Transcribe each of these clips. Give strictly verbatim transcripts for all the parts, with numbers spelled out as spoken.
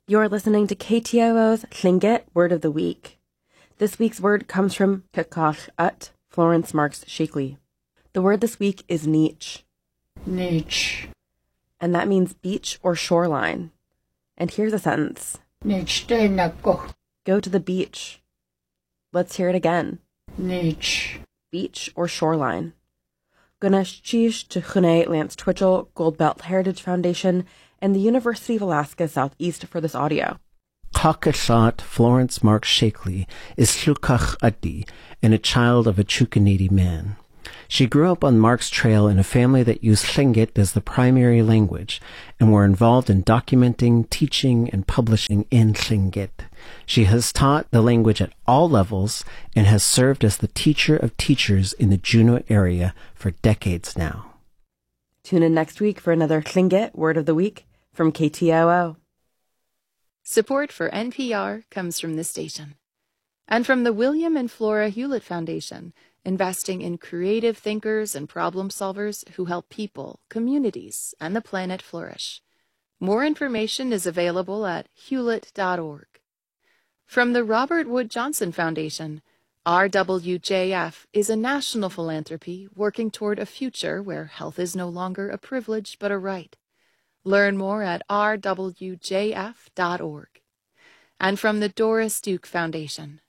You're listening to K T O O's Tlingit Word of the Week. This week's word comes from Kekach Ut, Florence Marks Shakely. The word this week is niche. Niche. And that means beach or shoreline. And here's a sentence. Niche de nako. Go to the beach. Let's hear it again. Niche. Beach or shoreline. Ganesh Chish to Chune Lance Twitchell, Goldbelt Heritage Foundation, and the University of Alaska Southeast for this audio. Kakashat Florence Marks Shakely is Tlukach Addi and a child of a Chukanidi man. She grew up on Marks Trail in a family that used Tlingit as the primary language and were involved in documenting, teaching, and publishing in Tlingit. She has taught the language at all levels and has served as the teacher of teachers in the Juneau area for decades now. Tune in next week for another Tlingit Word of the Week from K T O O. Support for N P R comes from this station and from the William and Flora Hewlett Foundation, investing in creative thinkers and problem solvers who help people, communities, and the planet flourish. More information is available at hewlett dot org. From the Robert Wood Johnson Foundation, R W J F is a national philanthropy working toward a future where health is no longer a privilege but a right. Learn more at r w j f dot org. And from the Doris Duke Foundation.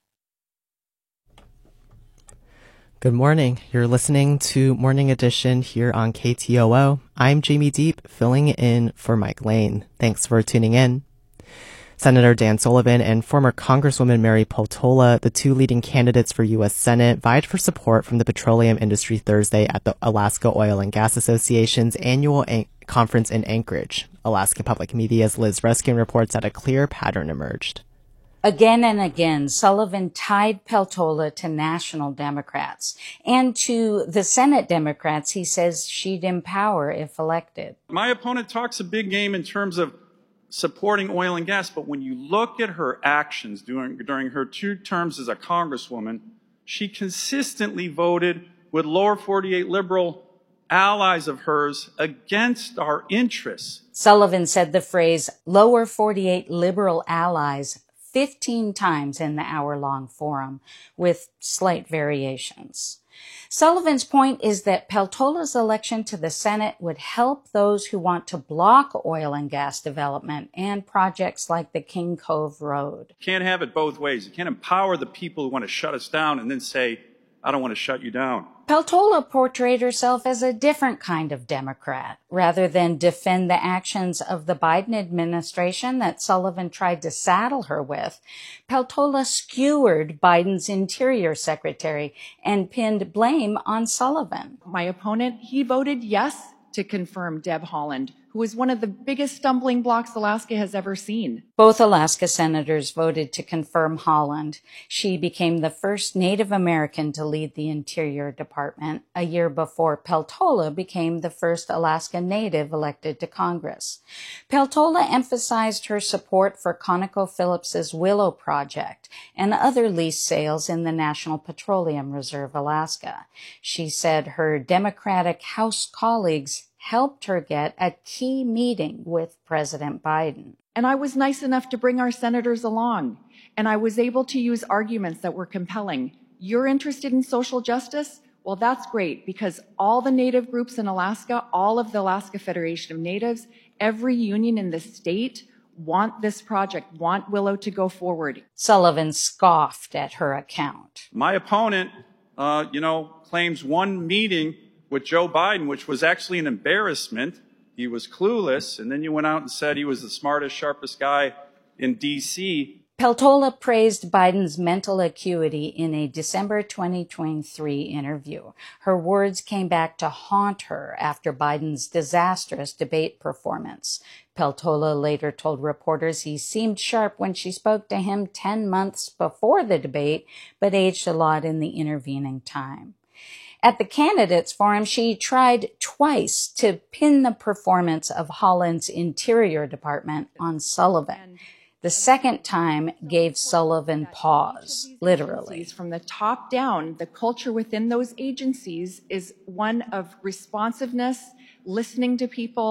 Good morning. You're listening to Morning Edition here on K T O O. I'm Jamie Deep, filling in for Mike Lane. Thanks for tuning in. Senator Dan Sullivan and former Congresswoman Mary Peltola, the two leading candidates for U S Senate, vied for support from the petroleum industry Thursday at the Alaska Oil and Gas Association's annual an- conference in Anchorage. Alaska Public Media's Liz Ruskin reports that a clear pattern emerged. Again and again, Sullivan tied Peltola to national Democrats and to the Senate Democrats he says she'd empower if elected. My opponent talks a big game in terms of supporting oil and gas, but when you look at her actions during, during her two terms as a congresswoman, she consistently voted with lower forty-eight liberal allies of hers against our interests. Sullivan said the phrase lower forty-eight liberal allies fifteen times in the hour-long forum, with slight variations. Sullivan's point is that Peltola's election to the Senate would help those who want to block oil and gas development and projects like the King Cove Road. You can't have it both ways. You can't empower the people who want to shut us down and then say, I don't want to shut you down. Peltola portrayed herself as a different kind of Democrat. Rather than defend the actions of the Biden administration that Sullivan tried to saddle her with, Peltola skewered Biden's Interior Secretary and pinned blame on Sullivan. My opponent, he voted yes to confirm Deb Haaland, who is one of the biggest stumbling blocks Alaska has ever seen. Both Alaska senators voted to confirm Haaland. She became the first Native American to lead the Interior Department a year before Peltola became the first Alaska Native elected to Congress. Peltola emphasized her support for ConocoPhillips's Willow Project and other lease sales in the National Petroleum Reserve, Alaska. She said her Democratic House colleagues helped her get a key meeting with President Biden. And I was nice enough to bring our senators along, and I was able to use arguments that were compelling. You're interested in social justice? Well, that's great, because all the Native groups in Alaska, all of the Alaska Federation of Natives, every union in the state want this project, want Willow to go forward. Sullivan scoffed at her account. My opponent, uh, you know, claims one meeting with Joe Biden, which was actually an embarrassment. He was clueless, and then you went out and said he was the smartest, sharpest guy in D C Peltola praised Biden's mental acuity in a December twenty twenty-three interview. Her words came back to haunt her after Biden's disastrous debate performance. Peltola later told reporters he seemed sharp when she spoke to him ten months before the debate, but aged a lot in the intervening time. At the candidates forum, she tried twice to pin the performance of Haaland's Interior Department on Sullivan. The second time gave Sullivan pause, literally. From the top down, the culture within those agencies is one of responsiveness, listening to people,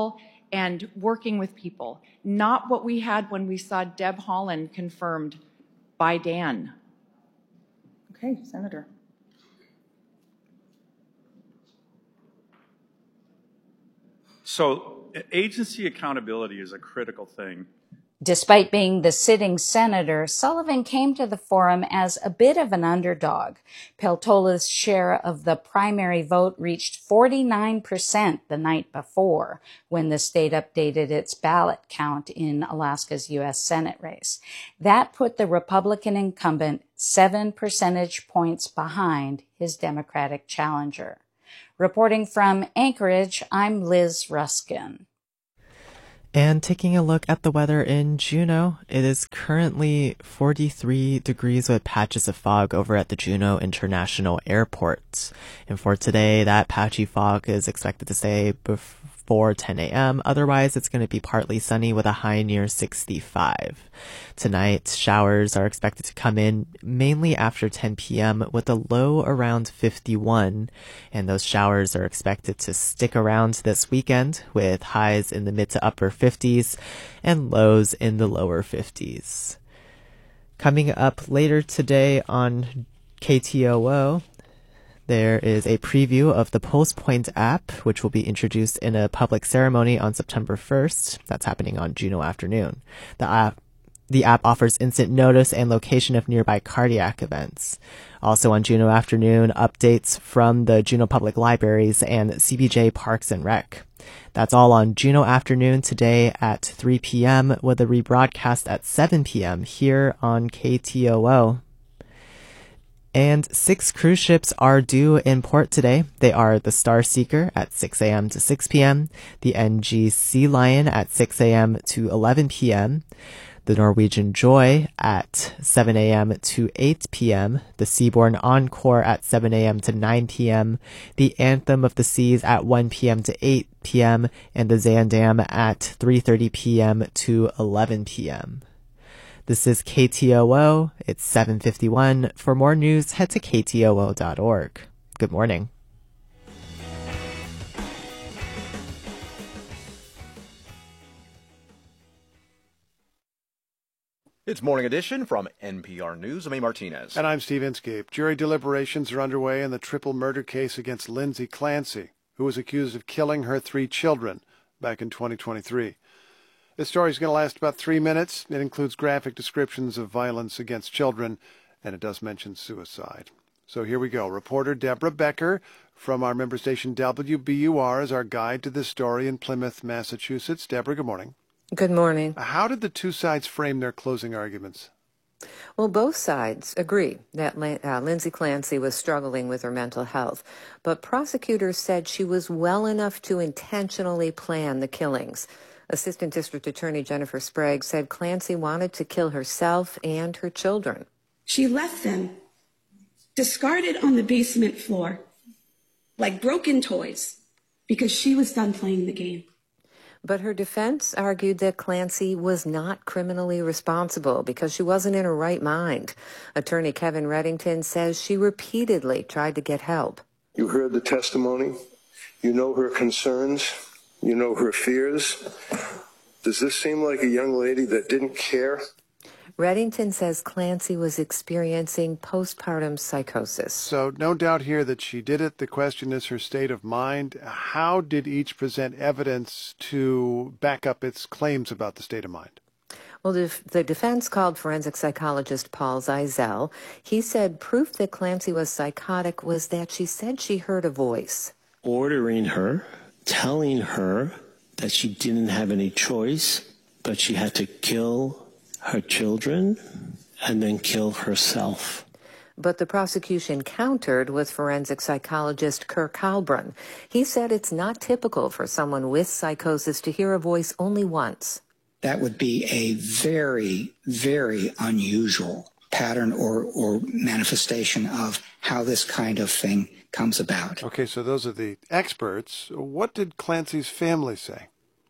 and working with people, not what we had when we saw Deb Haaland confirmed by Dan. Okay, Senator. So agency accountability is a critical thing. Despite being the sitting senator, Sullivan came to the forum as a bit of an underdog. Peltola's share of the primary vote reached forty-nine percent the night before, when the state updated its ballot count in Alaska's U S Senate race. That put the Republican incumbent seven percentage points behind his Democratic challenger. Reporting from Anchorage, I'm Liz Ruskin. And taking a look at the weather in Juneau, it is currently forty-three degrees with patches of fog over at the Juneau International Airport. And for today, that patchy fog is expected to stay before ten a.m. Otherwise, it's going to be partly sunny with a high near sixty-five. Tonight, showers are expected to come in mainly after ten p.m. with a low around fifty-one. And those showers are expected to stick around this weekend with highs in the mid to upper fifties and lows in the lower fifties. Coming up later today on K T O O, there is a preview of the Pulse Point app, which will be introduced in a public ceremony on September first. That's happening on Juneau afternoon. The app The app offers instant notice and location of nearby cardiac events. Also on Juneau afternoon, updates from the Juneau Public Libraries and C B J Parks and Rec. That's all on Juneau afternoon today at three p.m. with a rebroadcast at seven p.m. here on K T O O. And six cruise ships are due in port today. They are the Star Seeker at six a.m. to six p.m., the N G Sea Lion at six a.m. to eleven p.m., the Norwegian Joy at seven a.m. to eight p.m., the Seabourn Encore at seven a.m. to nine p.m., the Anthem of the Seas at one p.m. to eight p.m., and the Zandam at three thirty p.m. to eleven p.m. This is K T O O. It's seven fifty-one. For more news, head to K T O O dot org. Good morning. It's Morning Edition from N P R News. I'm A. Martinez. And I'm Steve Inscape. Jury deliberations are underway in the triple murder case against Lindsay Clancy, who was accused of killing her three children back in twenty twenty-three. This story is going to last about three minutes. It includes graphic descriptions of violence against children, and it does mention suicide. So here we go. Reporter Deborah Becker from our member station W B U R is our guide to this story in Plymouth, Massachusetts. Deborah, good morning. Good morning. How did the two sides frame their closing arguments? Well, both sides agree that uh, Lindsay Clancy was struggling with her mental health, but prosecutors said she was well enough to intentionally plan the killings. Assistant District Attorney Jennifer Sprague said Clancy wanted to kill herself and her children. She left them discarded on the basement floor like broken toys because she was done playing the game. But her defense argued that Clancy was not criminally responsible because she wasn't in her right mind. Attorney Kevin Reddington says she repeatedly tried to get help. You heard the testimony. You know her concerns. You know her fears. Does this seem like a young lady that didn't care? Reddington says Clancy was experiencing postpartum psychosis. So no doubt here that she did it. The question is her state of mind. How did each present evidence to back up its claims about the state of mind? Well, the, the defense called forensic psychologist Paul Zeisel. He said proof that Clancy was psychotic was that she said she heard a voice ordering her, telling her that she didn't have any choice, but she had to kill her children and then kill herself. But the prosecution countered with forensic psychologist Kirk Halbrun. He said it's not typical for someone with psychosis to hear a voice only once. That would be a very, very unusual pattern or, or manifestation of how this kind of thing comes about. Okay, so those are the experts. What did Clancy's family say?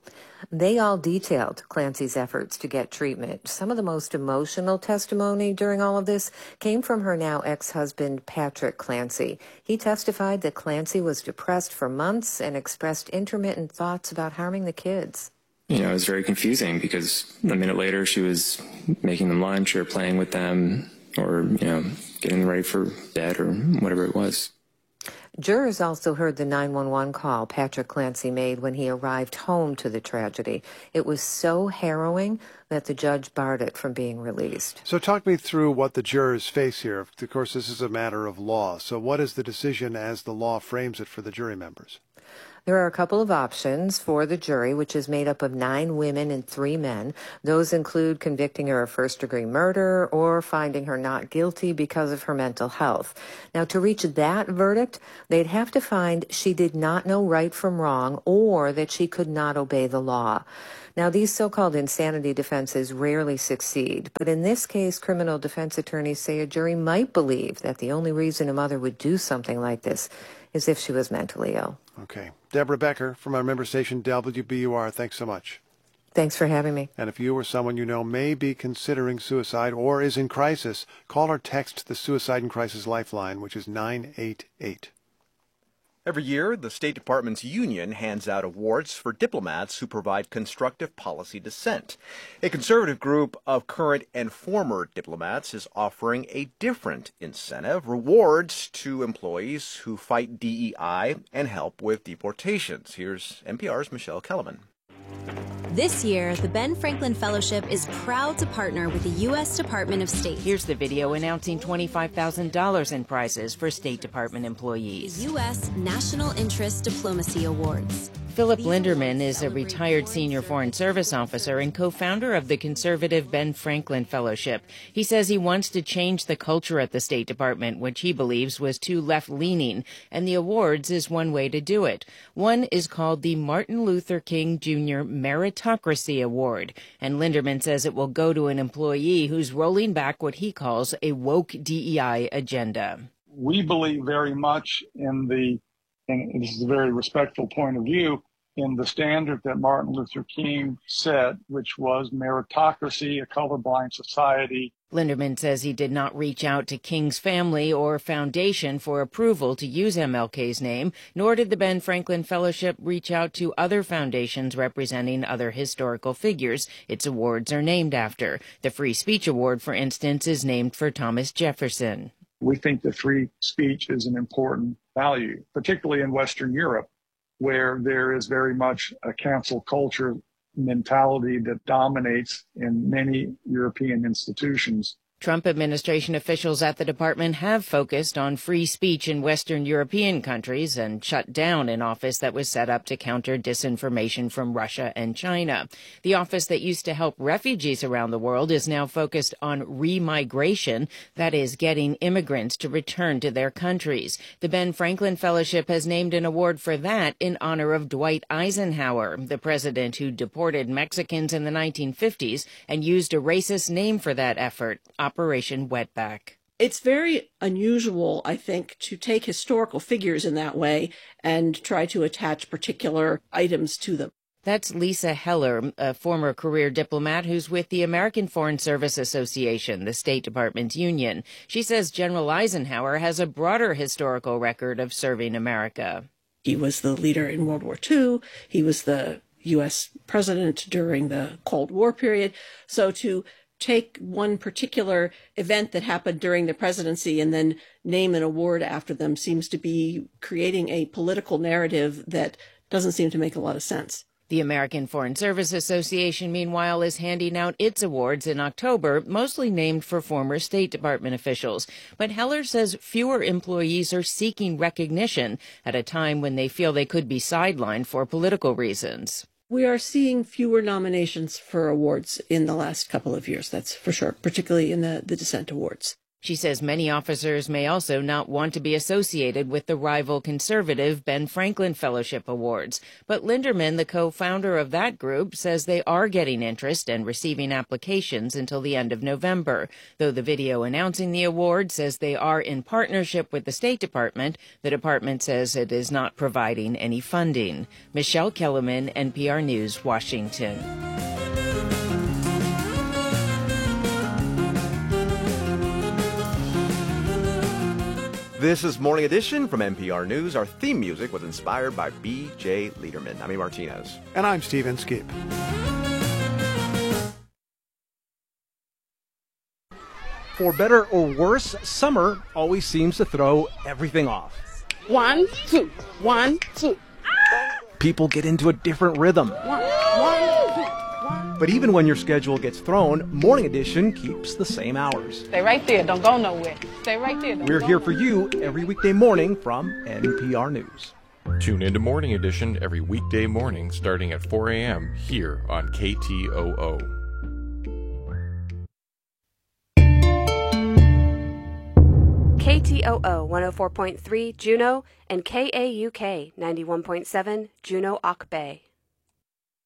They all detailed Clancy's efforts to get treatment. Some of the most emotional testimony during all of this came from her now ex-husband, Patrick Clancy. He testified that Clancy was depressed for months and expressed intermittent thoughts about harming the kids. You know, it was very confusing because a minute later she was making them lunch or playing with them or, you know, getting them ready for bed or whatever it was. Jurors also heard the nine one one call Patrick Clancy made when he arrived home to the tragedy. It was so harrowing that the judge barred it from being released. So talk me through what the jurors face here. Of course, this is a matter of law. So what is the decision as the law frames it for the jury members? There are a couple of options for the jury, which is made up of nine women and three men. Those include convicting her of first-degree murder or finding her not guilty because of her mental health. Now, to reach that verdict, they'd have to find she did not know right from wrong or that she could not obey the law. Now, these so-called insanity defenses rarely succeed, but in this case, criminal defense attorneys say a jury might believe that the only reason a mother would do something like this is if she was mentally ill. Okay. Deborah Becker from our member station W B U R, thanks so much. Thanks for having me. And if you or someone you know may be considering suicide or is in crisis, call or text the Suicide and Crisis Lifeline, which is nine eight eight. Every year, the State Department's union hands out awards for diplomats who provide constructive policy dissent. A conservative group of current and former diplomats is offering a different incentive, rewards to employees who fight D E I and help with deportations. Here's N P R's Michelle Kellerman. This year, the Ben Franklin Fellowship is proud to partner with the U S Department of State. Here's the video announcing twenty-five thousand dollars in prizes for State Department employees. The U S National Interest Diplomacy Awards. Philip Linderman is a retired senior Foreign Service officer and co-founder of the conservative Ben Franklin Fellowship. He says he wants to change the culture at the State Department, which he believes was too left-leaning, and the awards is one way to do it. One is called the Martin Luther King Junior Meritocracy Award, and Linderman says it will go to an employee who's rolling back what he calls a woke D E I agenda. We believe very much in the, and this is a very respectful point of view, in the standard that Martin Luther King set, which was meritocracy, a colorblind society. Linderman says he did not reach out to King's family or foundation for approval to use M L K's name, nor did the Ben Franklin Fellowship reach out to other foundations representing other historical figures its awards are named after. The Free Speech Award, for instance, is named for Thomas Jefferson. We think that free speech is an important value, particularly in Western Europe, where there is very much a cancel culture mentality that dominates in many European institutions. Trump administration officials at the department have focused on free speech in Western European countries and shut down an office that was set up to counter disinformation from Russia and China. The office that used to help refugees around the world is now focused on remigration, that is, getting immigrants to return to their countries. The Ben Franklin Fellowship has named an award for that in honor of Dwight Eisenhower, the president who deported Mexicans in the nineteen fifties and used a racist name for that effort, Operation Wetback. It's very unusual, I think, to take historical figures in that way and try to attach particular items to them. That's Lisa Heller, a former career diplomat who's with the American Foreign Service Association, the State Department's union. She says General Eisenhower has a broader historical record of serving America. He was the leader in World War Two. He was the U S president during the Cold War period. So to take one particular event that happened during the presidency and then name an award after them seems to be creating a political narrative that doesn't seem to make a lot of sense. The American Foreign Service Association, meanwhile, is handing out its awards in October, mostly named for former State Department officials. But Heller says fewer employees are seeking recognition at a time when they feel they could be sidelined for political reasons. We are seeing fewer nominations for awards in the last couple of years, that's for sure, particularly in the, the dissent awards. She says many officers may also not want to be associated with the rival conservative Ben Franklin Fellowship Awards. But Linderman, the co-founder of that group, says they are getting interest and receiving applications until the end of November. Though the video announcing the award says they are in partnership with the State Department, the department says it is not providing any funding. Michelle Kellerman, N P R News, Washington. This is Morning Edition from N P R News. Our theme music was inspired by B J Liederman. I'm E. Martinez. And I'm Steve Inskeep. For better or worse, summer always seems to throw everything off. One, two, one, two. People get into a different rhythm. One, one, two, one. But even when your schedule gets thrown, Morning Edition keeps the same hours. Stay right there. Don't go nowhere. Stay right there. Don't We're go here for you every weekday morning from N P R News. Tune into Morning Edition every weekday morning starting at four a.m. here on K T O O. K T O O one oh four point three Juneau and K A U K ninety-one point seven Juneau Ock Bay.